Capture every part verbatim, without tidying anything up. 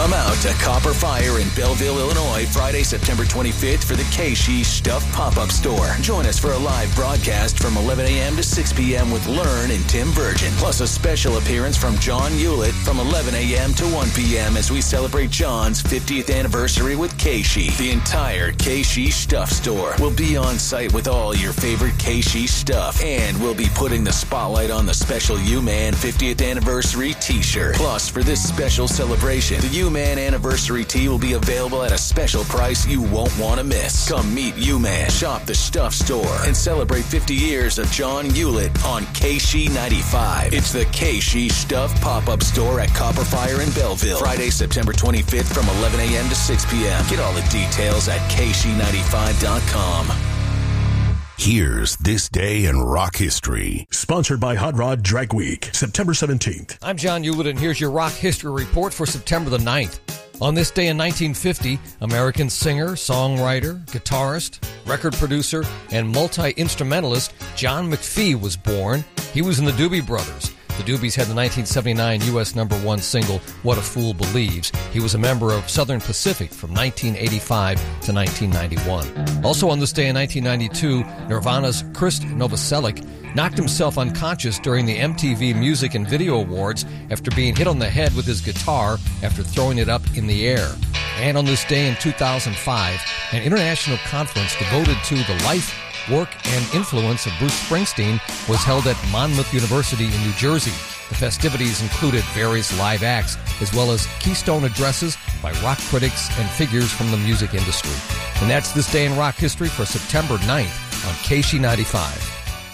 Come out to Copper Fire in Belleville, Illinois, Friday, September twenty-fifth for the K-She Stuff Pop-Up Store. Join us for a live broadcast from eleven a.m. to six p.m. with Learn and Tim Virgin, plus a special appearance from John Hewlett from eleven a.m. to one p.m. as we celebrate John's fiftieth anniversary with K-She. The entire K-She Stuff Store will be on site with all your favorite K-She stuff, and we'll be putting the spotlight on the special U-Man fiftieth anniversary t-shirt. Plus, for this special celebration, the U-Man anniversary tee will be available at a special price you won't want to miss. Come meet U-Man, shop the Stuff Store, and celebrate fifty years of John Hewlett on K-She ninety-five. It's the K-She Stuff Pop-Up Store at Copper Fire in Belleville, Friday, September twenty-fifth from eleven a.m. to six p.m. Get all the details at K She ninety-five dot com. Here's This Day in Rock History. Sponsored by Hot Rod Drag Week, September seventeenth. I'm John Hewlett, and here's your rock history report for September the ninth. On this day in nineteen fifty, American singer, songwriter, guitarist, record producer, and multi-instrumentalist John McPhee was born. He was in the Doobie Brothers. The Doobies had the nineteen seventy-nine U S number one single, What a Fool Believes. He was a member of Southern Pacific from nineteen eighty-five to nineteen ninety-one. Also on this day in nineteen ninety-two, Nirvana's Chris Novoselic knocked himself unconscious during the M T V Music and Video Awards after being hit on the head with his guitar after throwing it up in the air. And on this day in two thousand five, an international conference devoted to the life, work, and influence of Bruce Springsteen was held at Monmouth University in New Jersey. The festivities included various live acts, as well as keystone addresses by rock critics and figures from the music industry. And that's This Day in Rock History for September ninth on K She ninety-five.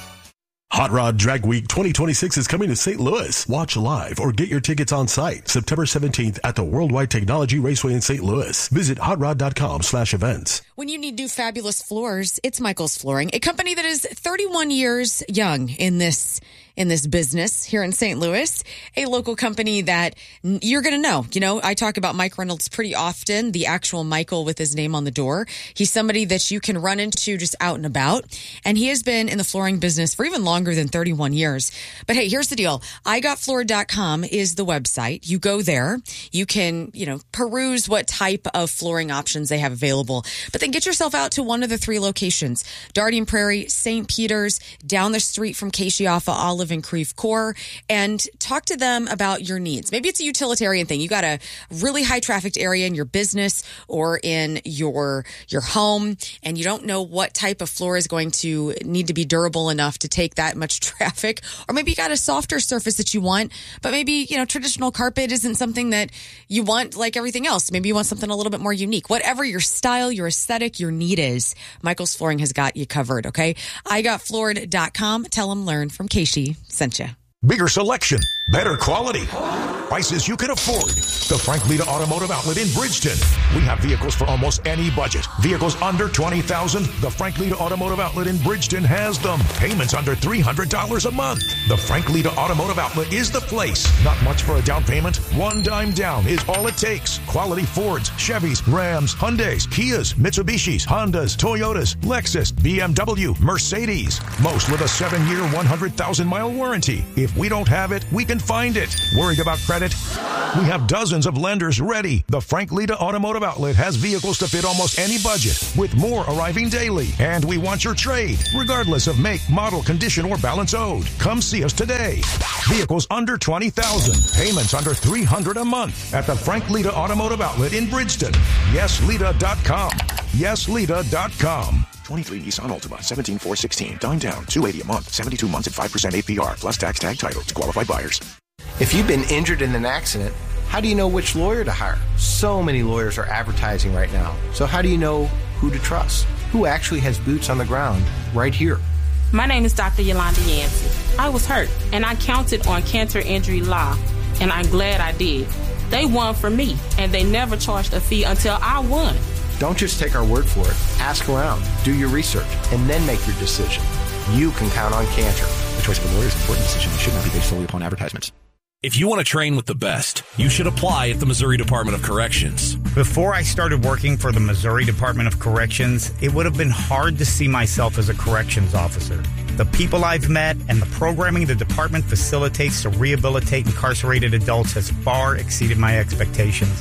Hot Rod Drag Week twenty twenty-six is coming to Saint Louis. Watch live or get your tickets on site September seventeenth at the Worldwide Technology Raceway in Saint Louis. Visit hotrod.com slash events. When you need new fabulous floors, it's Michael's Flooring, a company that is thirty-one years young in this in this business here in Saint Louis, a local company that you're going to know. You know, I talk about Mike Reynolds pretty often, the actual Michael with his name on the door. He's somebody that you can run into just out and about, and he has been in the flooring business for even longer than thirty-one years. But hey, here's the deal. I got floored dot com is the website. You go there, you can, you know, peruse what type of flooring options they have available, but then get yourself out to one of the three locations, Darting Prairie, Saint Peter's, down the street from K-She off of Olive and Creve Coeur, and talk to them about your needs. Maybe it's a utilitarian thing. You got a really high trafficked area in your business or in your your home, and you don't know what type of floor is going to need to be durable enough to take that much traffic. Or maybe you got a softer surface that you want, but maybe, you know, traditional carpet isn't something that you want like everything else. Maybe you want something a little bit more unique. Whatever your style, your aesthetic, your need is, Michael's Flooring has got you covered, okay? I got floored dot com. Tell them Learn from K-She sent you. Bigger selection, better quality, prices you can afford. The Frank Lita Automotive Outlet in Bridgeton. We have vehicles for almost any budget. Vehicles under twenty thousand dollars. The Frank Lita Automotive Outlet in Bridgeton has them. Payments under three hundred dollars a month. The Frank Lita Automotive Outlet is the place. Not much for a down payment. One dime down is all it takes. Quality Fords, Chevys, Rams, Hyundais, Kias, Mitsubishis, Hondas, Toyotas, Lexus, B M W, Mercedes. Most with a seven-year, one hundred thousand mile warranty. If we don't have it, we can find it. Worried about credit? We have dozens of lenders ready. The Frank Lita Automotive Outlet has vehicles to fit almost any budget, with more arriving daily. And we want your trade, regardless of make, model, condition, or balance owed. Come see us today. Vehicles under twenty thousand dollars. Payments under three hundred dollars a month at the Frank Lita Automotive Outlet in Bridgeton. yes lita dot com. yes lita dot com. twenty-three Nissan Altima, seventeen four sixteen. Dime down, two hundred eighty dollars a month, seventy-two months at five percent A P R, plus tax tag title to qualified buyers. If you've been injured in an accident, how do you know which lawyer to hire? So many lawyers are advertising right now. So how do you know who to trust? Who actually has boots on the ground right here? My name is Doctor Yolanda Yancey. I was hurt, and I counted on Cantor Injury Law, and I'm glad I did. They won for me, and they never charged a fee until I won. Don't just take our word for it. Ask around, do your research, and then make your decision. You can count on Cantor. The choice of a lawyer is an important decision and should not be based solely upon advertisements. If you want to train with the best, you should apply at the Missouri Department of Corrections. Before I started working for the Missouri Department of Corrections, it would have been hard to see myself as a corrections officer. The people I've met and the programming the department facilitates to rehabilitate incarcerated adults has far exceeded my expectations.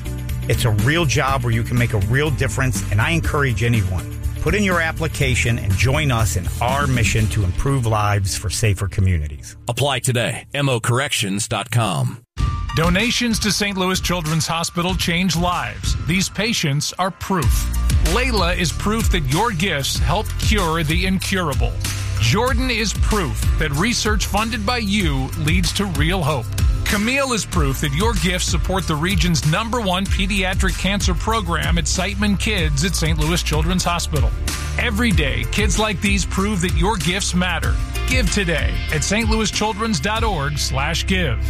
It's a real job where you can make a real difference, and I encourage anyone. Put in your application and join us in our mission to improve lives for safer communities. Apply today. M O corrections dot com. Donations to Saint Louis Children's Hospital change lives. These patients are proof. Layla is proof that your gifts help cure the incurable. Jordan is proof that research funded by you leads to real hope. Camille is proof that your gifts support the region's number one pediatric cancer program at Siteman Kids at Saint Louis Children's Hospital. Every day, kids like these prove that your gifts matter. Give today at stlouischildrens.org slash give.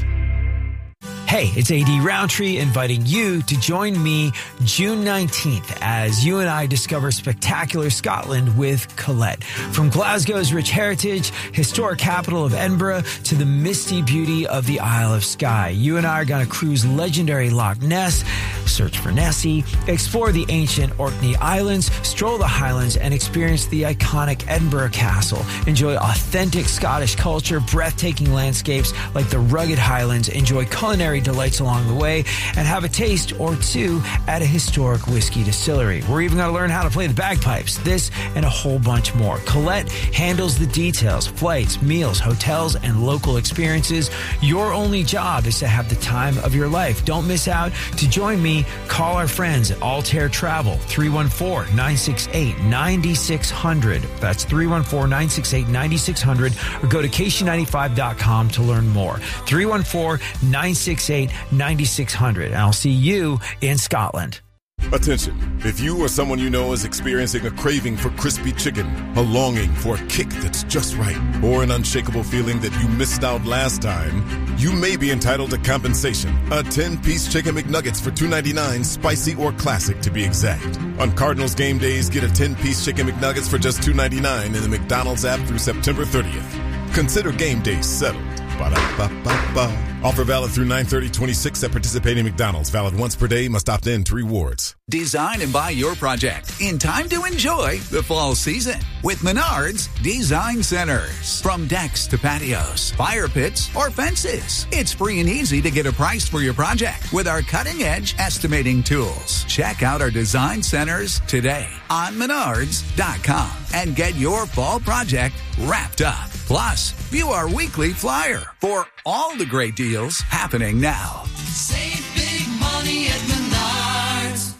Hey, it's A D Roundtree inviting you to join me June nineteenth as you and I discover spectacular Scotland with Colette. From Glasgow's rich heritage, historic capital of Edinburgh, to the misty beauty of the Isle of Skye. You and I are going to cruise legendary Loch Ness, search for Nessie, explore the ancient Orkney Islands, stroll the Highlands, and experience the iconic Edinburgh Castle. Enjoy authentic Scottish culture, breathtaking landscapes like the rugged Highlands, enjoy culinary delights along the way, and have a taste or two at a historic whiskey distillery. We're even going to learn how to play the bagpipes. This and a whole bunch more. Colette handles the details, flights, meals, hotels, and local experiences. Your only job is to have the time of your life. Don't miss out. To join me, call our friends at Altair Travel, three one four, nine six eight, nine six zero zero. That's three one four, nine six eight, nine six zero zero, or go to K C ninety-five dot com to learn more. three one four, nine six eight, nine six zero zero, and I'll see you in Scotland. Attention. If you or someone you know is experiencing a craving for crispy chicken, a longing for a kick that's just right, or an unshakable feeling that you missed out last time, you may be entitled to compensation. A ten-piece Chicken McNuggets for two ninety-nine, spicy or classic to be exact. On Cardinals game days, get a ten-piece Chicken McNuggets for just two ninety-nine in the McDonald's app through September thirtieth. Consider game days settled. Ba-da-ba-ba-ba. Offer valid through nine thirty twenty-six at participating McDonald's. Valid once per day. Must opt in to rewards. Design and buy your project in time to enjoy the fall season with Menards Design Centers. From decks to patios, fire pits, or fences, it's free and easy to get a price for your project with our cutting-edge estimating tools. Check out our design centers today on menards dot com and get your fall project wrapped up. Plus, view our weekly flyer for all the great deals happening now. Save big money at Menards.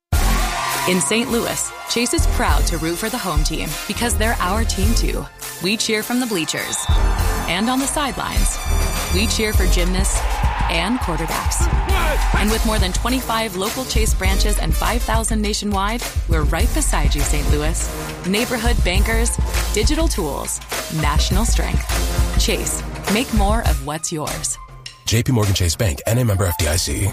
In Saint Louis, Chase is proud to root for the home team because they're our team too. We cheer from the bleachers and on the sidelines. We cheer for gymnasts and quarterbacks. And with more than twenty-five local Chase branches and five thousand nationwide, we're right beside you, Saint Louis. Neighborhood bankers, digital tools, national strength. Chase, make more of what's yours. J P Morgan Chase Bank, N A member F D I C.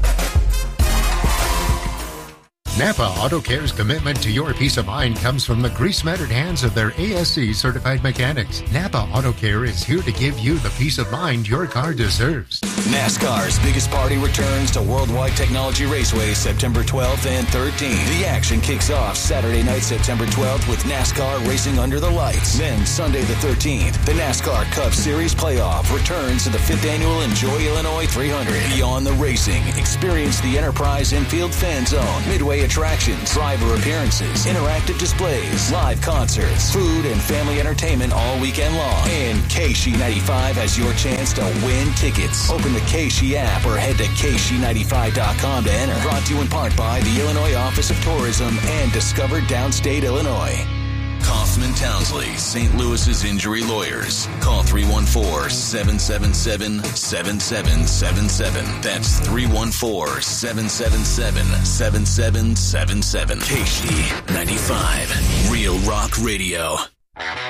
Napa Auto Care's commitment to your peace of mind comes from the grease-mattered hands of their A S C-certified mechanics. Napa Auto Care is here to give you the peace of mind your car deserves. NASCAR's biggest party returns to Worldwide Technology Raceway September twelfth and thirteenth. The action kicks off Saturday night, September twelfth, with NASCAR racing under the lights. Then Sunday the thirteenth, the NASCAR Cup Series Playoff returns to the fifth Annual Enjoy Illinois three hundred. Beyond the racing, experience the Enterprise Infield Fan Zone, Midway attractions, driver appearances, interactive displays, live concerts, food, and family entertainment all weekend long. And K S H E ninety-five has your chance to win tickets. Open the K S H E app or head to K S H E ninety-five dot com to enter. Brought to you in part by the Illinois Office of Tourism and Discover Downstate Illinois. Kaufman Townsley, Saint Louis's injury lawyers. Call three one four, seven seven seven, seven seven seven seven. That's three one four, seven seven seven, seven seven seven seven. K S H E ninety-five, Real Rock Radio.